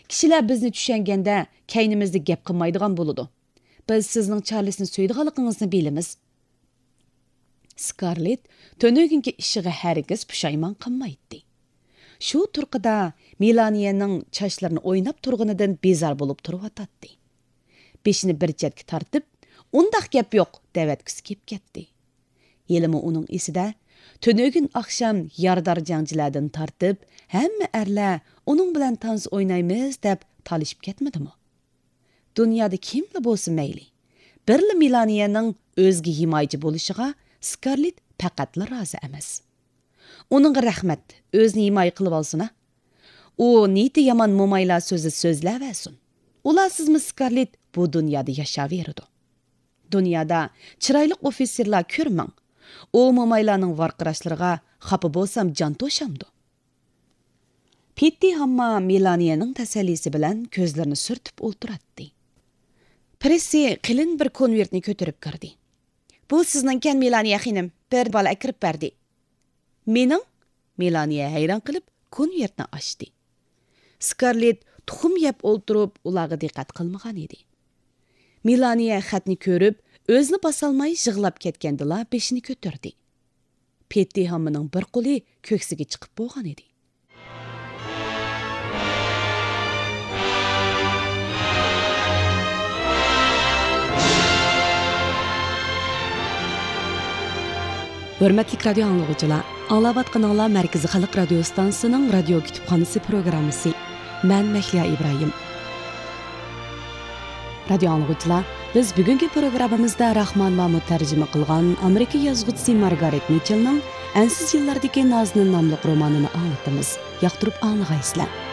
Kishilar bizni tushunganda kaynimizda gap qilmaydigan bo'ladi. Biz sizning Charlesni so'ydiganligingizni bilamiz. Scarlett tönögünki ishiga hargiz pushaymon qilmaydi. Shu turqida Melaniyaning chochlarini o'ynab turganidan bezor bo'lib turib-atadi. Beshini bir chetga tortib, "Undaq gap yo'q" devatgisi kelib ketdi. Yelimi uning esida tönögün oqshom yardar jangchilardan tortib, hamma erlar uning bilan tanz o'ynaymiz deb talishib ketmadimi? Dunyoda kimli bo'lsa mayli, birli Melaniyaning o'zga himoyachi bo'lishiga Scarlett faqatla rozi emas. Uningga rahmat, o'zini himoya qilib olsin. U niyati yomon mo'maylar so'zi so'zlaversin. Ular sizmi Scarlett bu dunyoda yashayveradi. Dunyoda chiroyli ofitserlar ko'rmang. U mo'maylarning varqirashlariga xafa bo'lsam jon to'shamdi. Pitti hamma Melaniyaning tasallisi bilan ko'zlarini surtib o'ltiradi. Pressi qilin bir konvertni ko'tarib kirdi. Bu sizning Melaniya xonim, bir bola kirib berdi. Mening? Melaniya hayron qilib konvertni ochdi. Scarlett tuxum yeb o'ltirib ularga diqqat qilmagan edi. Melaniya xatni ko'rib, o'zini bosolmay yig'lab ketgandilar beshini ko'tardi. Petti hammaning bir qo'li ko'ksiga chiqib bo'lgan edi. Hörmətli radio anlıqçılar, anlavatqanlar Mərkəzi Xalq Radio Stansiyasının radio kütüpxanası proqramısı. Mən Məhliya İbrahim. Radio anlıqçılar, biz bugünkü proqramımızda Rahman Mahmud tərcümə qılğan Amerika yazğıçısı Margaret Mitchell'ның Ensiz yıllardaki Nazının namlıq romanını anlatımız. Yaqtırıb anlığaysızlar.